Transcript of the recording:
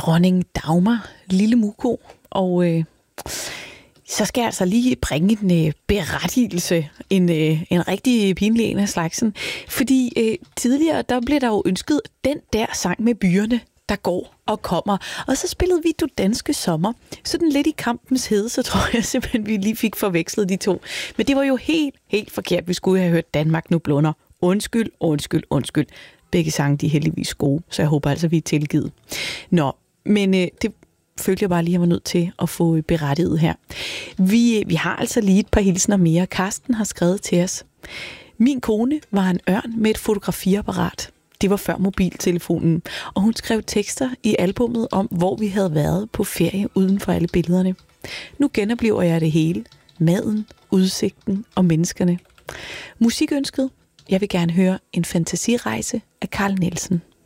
dronning Dagmar, lille Muko, og så skal jeg altså lige bringe en berettigelse, en rigtig pinlig en af slagsen, fordi tidligere, der blev der jo ønsket den der sang med byerne, der går og kommer. Og så spillede vi Du Danske Sommer. Sådan lidt i kampens hede, så tror jeg simpelthen, vi lige fik forvekslet de to. Men det var jo helt forkert. Vi skulle have hørt Danmark nu blunder. Undskyld. Begge sange, de er heldigvis gode, så jeg håber altså, vi er tilgivet. Nå, men det følte jeg bare lige, at jeg var nødt til at få berettiget her. Vi har altså lige et par hilsner mere. Karsten har skrevet til os. Min kone var en ørn med et fotografiapparat. Det var før mobiltelefonen, og hun skrev tekster i albummet om, hvor vi havde været på ferie uden for alle billederne. Nu genoplever jeg det hele. Maden, udsigten og menneskerne. Musikønsket. Jeg vil gerne høre En fantasirejse af Carl Nielsen.